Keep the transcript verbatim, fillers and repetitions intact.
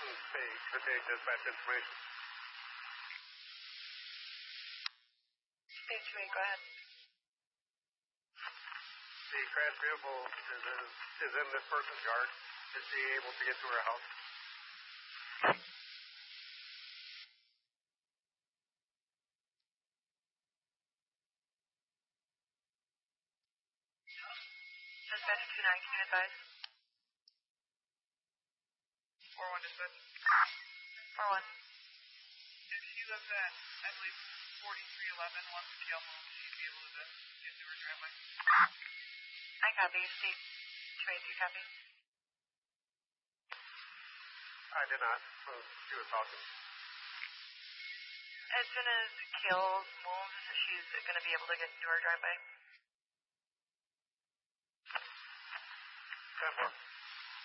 Hey, good day, dispatch information. Stage three, go ahead. The crash vehicle is in, is in this person's yard. Is she able to get to her house? Dispatch two nine, can you advise? four one dispatch. four one. If she lives at, I believe, forty-three eleven, wants to kill home, she'd be able to get to her driveway. I copy. Steve. Tracy, copy. I did not. So she was talking. As soon as Kill moves, she's going to be able to get to her driveway.